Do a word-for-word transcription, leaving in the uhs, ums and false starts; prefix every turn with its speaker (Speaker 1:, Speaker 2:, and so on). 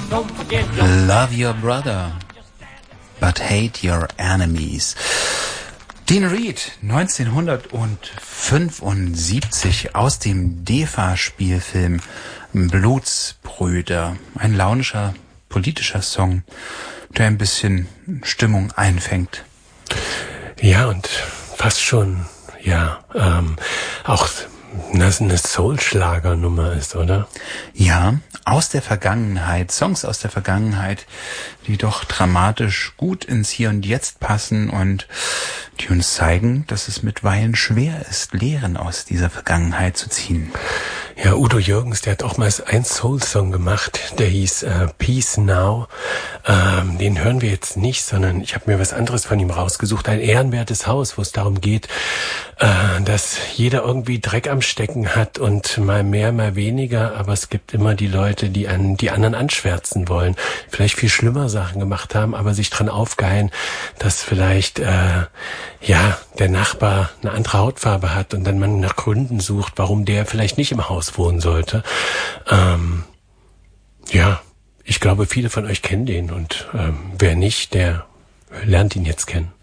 Speaker 1: Love your brother, but hate your enemies. Dean Reed, neunzehnhundertfünfundsiebzig, aus dem D E F A-Spielfilm Blutsbrüder. Ein launischer, politischer Song, der ein bisschen Stimmung einfängt.
Speaker 2: Ja, und fast schon, ja, ähm, auch das eine Soul-Schlager-Nummer ist, oder?
Speaker 1: Ja, aus der Vergangenheit, Songs aus der Vergangenheit, die doch dramatisch gut ins Hier und Jetzt passen und die uns zeigen, dass es mitweilen schwer ist, Lehren aus dieser Vergangenheit zu ziehen.
Speaker 2: Ja, Udo Jürgens, der hat auch mal einen Soul-Song gemacht, der hieß äh, Peace Now. Ähm, den hören wir jetzt nicht, sondern ich habe mir was anderes von ihm rausgesucht. Ein ehrenwertes Haus, wo es darum geht, äh, dass jeder irgendwie Dreck am Stecken hat und mal mehr, mal weniger, aber es gibt immer die Leute, die an die anderen anschwärzen wollen, vielleicht viel schlimmer Sachen gemacht haben, aber sich dran aufgeilen, dass vielleicht äh, ja der Nachbar eine andere Hautfarbe hat und dann man nach Gründen sucht, warum der vielleicht nicht im Haus wohnen sollte. Ähm, ja, ich glaube, viele von euch kennen den und ähm, wer nicht, der lernt ihn jetzt kennen.